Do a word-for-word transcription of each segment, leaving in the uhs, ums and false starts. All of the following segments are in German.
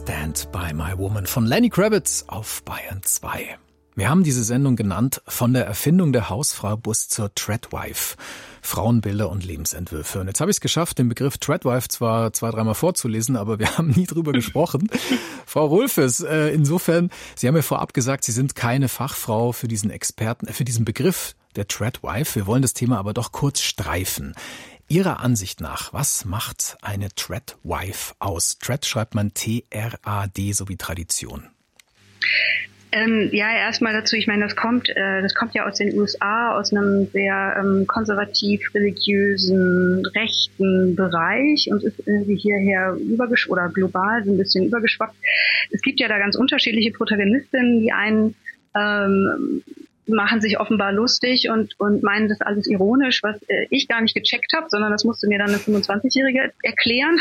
Stand by My Woman von Lenny Kravitz auf Bayern zwei. Wir haben diese Sendung genannt von der Erfindung der Hausfrau bis zur Treadwife. Frauenbilder und Lebensentwürfe. Und jetzt habe ich es geschafft, den Begriff Treadwife zwar zwei, dreimal vorzulesen, aber wir haben nie drüber gesprochen. Frau Rohlfes, äh, insofern, Sie haben ja vorab gesagt, Sie sind keine Fachfrau für diesen Experten, äh, für diesen Begriff der Treadwife. Wir wollen das Thema aber doch kurz streifen. Ihrer Ansicht nach, was macht eine Treadwife aus? Tread schreibt man T R A D, so wie Tradition. Ähm, ja, erstmal dazu, ich meine, das kommt, äh, das kommt ja aus den U S A, aus einem sehr ähm, konservativ-religiösen, rechten Bereich und ist irgendwie hierher übergeschwappt oder global so ein bisschen übergeschwappt. Es gibt ja da ganz unterschiedliche Protagonistinnen, die einen ähm, machen sich offenbar lustig und und meinen das alles ironisch, was äh, ich gar nicht gecheckt habe, sondern das musste mir dann eine fünfundzwanzigjährige erklären.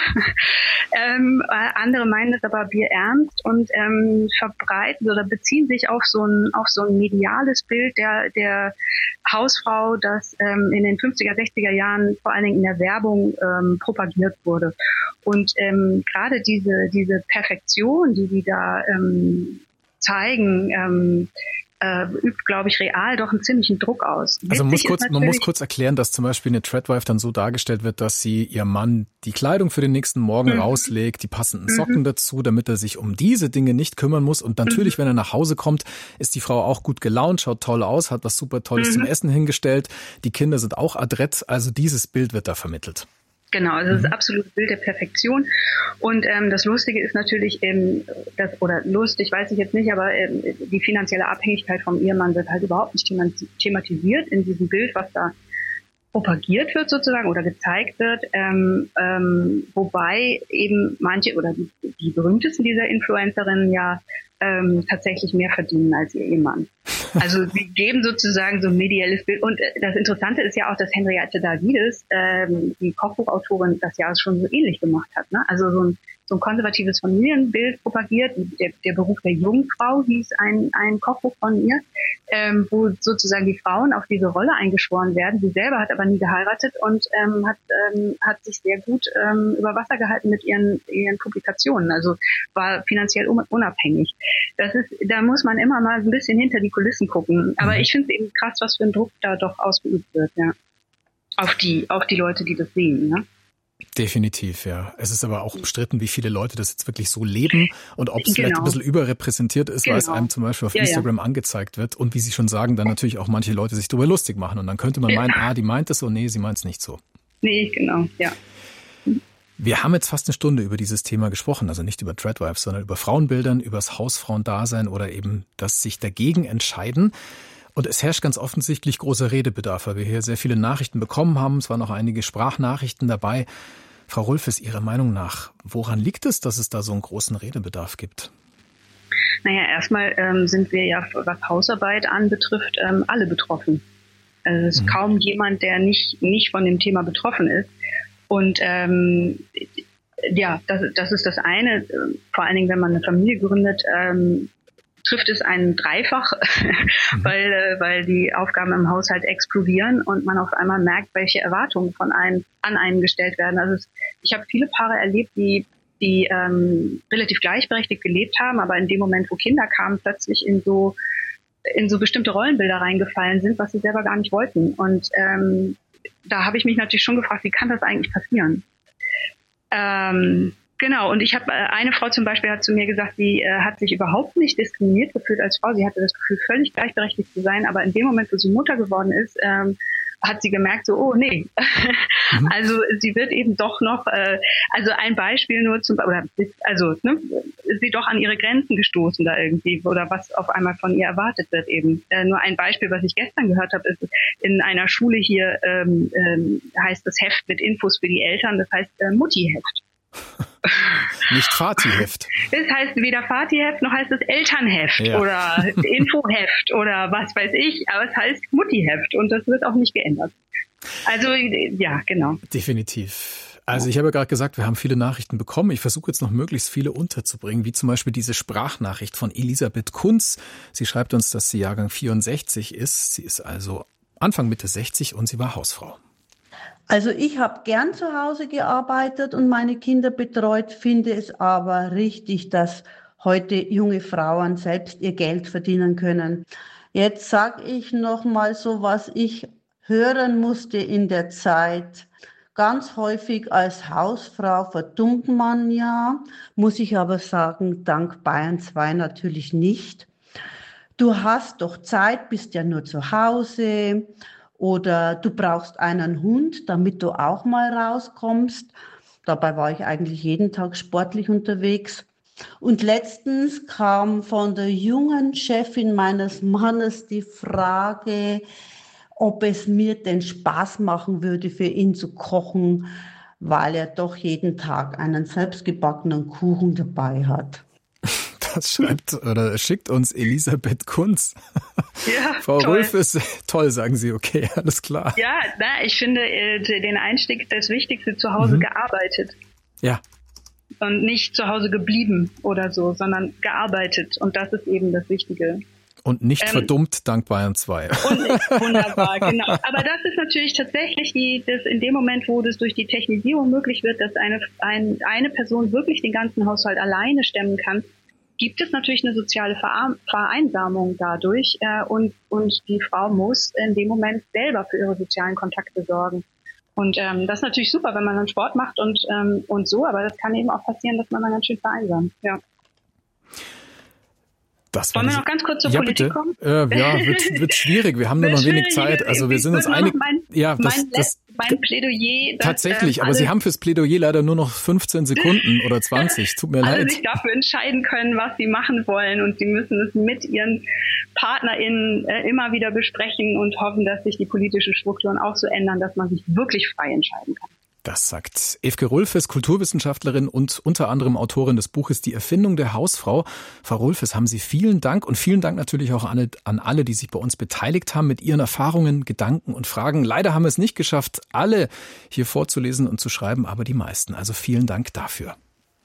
ähm, andere meinen das aber bierernst und ähm, verbreiten oder beziehen sich auf so ein auf so ein mediales Bild der der Hausfrau, das ähm, in den fünfziger, sechziger Jahren vor allen Dingen in der Werbung ähm, propagiert wurde. Und ähm, gerade diese diese Perfektion, die die da ähm, zeigen, ähm, Äh, übt, glaube ich, real doch einen ziemlichen Druck aus. Also man muss, kurz, man muss kurz erklären, dass zum Beispiel eine Treadwife dann so dargestellt wird, dass sie ihrem Mann die Kleidung für den nächsten Morgen mhm. rauslegt, die passenden Socken mhm. dazu, damit er sich um diese Dinge nicht kümmern muss. Und natürlich, mhm. wenn er nach Hause kommt, ist die Frau auch gut gelaunt, schaut toll aus, hat was super Tolles mhm. zum Essen hingestellt. Die Kinder sind auch adrett. Also dieses Bild wird da vermittelt. Genau, also das ist absolutes Bild der Perfektion. Und ähm, das Lustige ist natürlich, ähm, das, oder lustig weiß ich jetzt nicht, aber ähm, die finanzielle Abhängigkeit vom Ehemann wird halt überhaupt nicht thematisiert in diesem Bild, was da propagiert wird sozusagen oder gezeigt wird, ähm, ähm, wobei eben manche oder die, die berühmtesten dieser Influencerinnen ja ähm, tatsächlich mehr verdienen als ihr Ehemann. Also sie geben sozusagen so ein medielles Bild. Und das Interessante ist ja auch, dass Henriette Davides, ähm, die Kochbuchautorin, das ja schon so ähnlich gemacht hat. Ne? Also so ein, so ein konservatives Familienbild propagiert. Der, der Beruf der Jungfrau hieß ein, ein Kochbuch von ihr, ähm, wo sozusagen die Frauen auf diese Rolle eingeschworen werden. Sie selber hat aber nie geheiratet und ähm, hat, ähm, hat sich sehr gut ähm, über Wasser gehalten mit ihren, ihren Publikationen. Also war finanziell unabhängig. Das ist, da muss man immer mal ein bisschen hinter die Kulissen gucken. Aber ich finde es eben krass, was für ein Druck da doch ausgeübt wird, ja. Auf die, auf die Leute, die das sehen, ne? Definitiv, ja. Es ist aber auch umstritten, wie viele Leute das jetzt wirklich so leben und ob es genau. vielleicht ein bisschen überrepräsentiert ist, genau. weil es einem zum Beispiel auf ja, Instagram ja. angezeigt wird und wie Sie schon sagen, dann natürlich auch manche Leute sich darüber lustig machen und dann könnte man ja. meinen, ah, die meint es so, nee, sie meint es nicht so. Nee, genau, ja. Wir haben jetzt fast eine Stunde über dieses Thema gesprochen, also nicht über Treadwives, sondern über Frauenbildern, über das Hausfrauendasein oder eben das sich dagegen entscheiden. Und es herrscht ganz offensichtlich großer Redebedarf, weil wir hier sehr viele Nachrichten bekommen haben. Es waren auch einige Sprachnachrichten dabei. Frau Rohlfes, Ihrer Meinung nach, woran liegt es, dass es da so einen großen Redebedarf gibt? Naja, erstmal ähm, sind wir ja, was Hausarbeit anbetrifft, ähm, alle betroffen. Also es ist mhm. kaum jemand, der nicht, nicht von dem Thema betroffen ist. Und ähm, ja, das, das ist das eine. Vor allen Dingen, wenn man eine Familie gründet, ähm, trifft es einen dreifach, mhm. weil, äh, weil die Aufgaben im Haushalt explodieren und man auf einmal merkt, welche Erwartungen von einem an einen gestellt werden. Also es, ich habe viele Paare erlebt, die die ähm, relativ gleichberechtigt gelebt haben, aber in dem Moment, wo Kinder kamen, plötzlich in so in so bestimmte Rollenbilder reingefallen sind, was sie selber gar nicht wollten. Und ähm, da habe ich mich natürlich schon gefragt, wie kann das eigentlich passieren? Ähm, Genau, und ich habe äh, eine Frau zum Beispiel hat zu mir gesagt, sie äh, hat sich überhaupt nicht diskriminiert gefühlt als Frau. Sie hatte das Gefühl, völlig gleichberechtigt zu sein, aber in dem Moment, wo sie Mutter geworden ist, ähm, hat sie gemerkt, so, oh nee. Mhm. Also sie wird eben doch noch, äh, also ein Beispiel nur zum, oder also ne, sie doch an ihre Grenzen gestoßen da irgendwie oder was auf einmal von ihr erwartet wird eben. Äh, nur ein Beispiel, was ich gestern gehört habe, ist in einer Schule hier ähm, ähm, heißt das Heft mit Infos für die Eltern, das heißt äh, Mutti-Heft. Nicht Fatiheft. Das heißt weder Fatiheft noch heißt es Elternheft ja. oder Infoheft oder was weiß ich, aber es heißt Muttiheft und das wird auch nicht geändert. Also ja, genau. Definitiv. Also ich habe ja gerade gesagt, wir haben viele Nachrichten bekommen. Ich versuche jetzt noch möglichst viele unterzubringen, wie zum Beispiel diese Sprachnachricht von Elisabeth Kunz. Sie schreibt uns, dass sie Jahrgang vierundsechzig ist. Sie ist also Anfang Mitte sechzig und sie war Hausfrau. Also ich habe gern zu Hause gearbeitet und meine Kinder betreut, finde es aber richtig, dass heute junge Frauen selbst ihr Geld verdienen können. Jetzt sage ich noch mal so, was ich hören musste in der Zeit. Ganz häufig als Hausfrau verdummt man ja, muss ich aber sagen, dank Bayern zwei natürlich nicht. Du hast doch Zeit, bist ja nur zu Hause oder du brauchst einen Hund, damit du auch mal rauskommst. Dabei war ich eigentlich jeden Tag sportlich unterwegs. Und letztens kam von der jungen Chefin meines Mannes die Frage, ob es mir denn Spaß machen würde, für ihn zu kochen, weil er doch jeden Tag einen selbstgebackenen Kuchen dabei hat. Das schreibt oder schickt uns Elisabeth Kunz. Ja, Frau toll. Rulfes, toll, sagen Sie, okay, alles klar. Ja, na, ich finde den Einstieg das Wichtigste, zu Hause mhm. gearbeitet. Ja. Und nicht zu Hause geblieben oder so, sondern gearbeitet. Und das ist eben das Wichtige. Und nicht ähm, verdummt dank Bayern zwei. Und wunderbar, genau. Aber das ist natürlich tatsächlich die, das in dem Moment, wo das durch die Technisierung möglich wird, dass eine, ein, eine Person wirklich den ganzen Haushalt alleine stemmen kann, gibt es natürlich eine soziale Vereinsamung dadurch. Äh, und, und die Frau muss in dem Moment selber für ihre sozialen Kontakte sorgen. Und ähm, das ist natürlich super, wenn man dann Sport macht und, ähm, und so, aber das kann eben auch passieren, dass man dann ganz schön vereinsamt. Ja. Das Wollen wir noch ganz kurz zur ja, Politik bitte. kommen? Äh, ja, wird, wird schwierig. Wir haben nur noch wenig Zeit. Also wir sind uns einig. Mein, ja, das, mein, das, mein Plädoyer. Das, tatsächlich, ähm, aber Sie haben fürs Plädoyer leider nur noch fünfzehn Sekunden oder zwanzig. Tut mir alle leid. sich dafür entscheiden können, was sie machen wollen, und sie müssen es mit ihren PartnerInnen äh, immer wieder besprechen und hoffen, dass sich die politischen Strukturen auch so ändern, dass man sich wirklich frei entscheiden kann. Das sagt Evke Rulfes, Kulturwissenschaftlerin und unter anderem Autorin des Buches Die Erfindung der Hausfrau. Frau Rulfes, haben Sie vielen Dank und vielen Dank natürlich auch an, an alle, die sich bei uns beteiligt haben mit ihren Erfahrungen, Gedanken und Fragen. Leider haben wir es nicht geschafft, alle hier vorzulesen und zu schreiben, aber die meisten. Also vielen Dank dafür.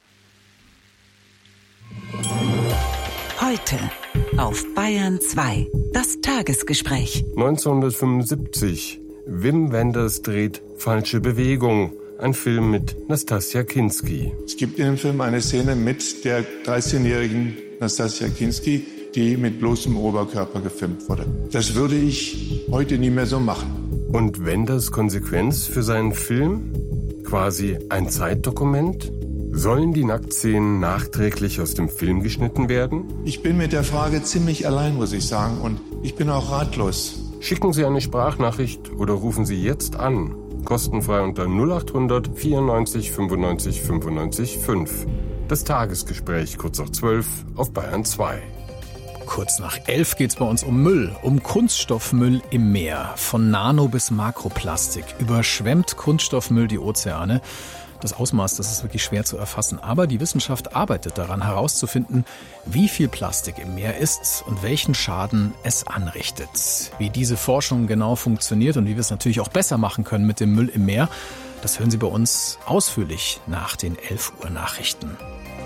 Heute auf Bayern zwei, das Tagesgespräch. neunzehnhundertfünfundsiebzig. Wim Wenders dreht Falsche Bewegung, ein Film mit Nastassja Kinski. Es gibt in dem Film eine Szene mit der dreizehnjährigen Nastassja Kinski, die mit bloßem Oberkörper gefilmt wurde. Das würde ich heute nie mehr so machen. Und Wenders Konsequenz für seinen Film? Quasi ein Zeitdokument? Sollen die Nacktszenen nachträglich aus dem Film geschnitten werden? Ich bin mit der Frage ziemlich allein, muss ich sagen, und ich bin auch ratlos. Schicken Sie eine Sprachnachricht oder rufen Sie jetzt an. Kostenfrei unter null acht hundert vierundneunzig fünfundneunzig fünfundneunzig fünf. Das Tagesgespräch kurz nach zwölf auf Bayern zwei. Kurz nach elf geht's bei uns um Müll, um Kunststoffmüll im Meer. Von Nano bis Makroplastik überschwemmt Kunststoffmüll die Ozeane. Das Ausmaß, das ist wirklich schwer zu erfassen. Aber die Wissenschaft arbeitet daran, herauszufinden, wie viel Plastik im Meer ist und welchen Schaden es anrichtet. Wie diese Forschung genau funktioniert und wie wir es natürlich auch besser machen können mit dem Müll im Meer, das hören Sie bei uns ausführlich nach den elf Uhr Nachrichten.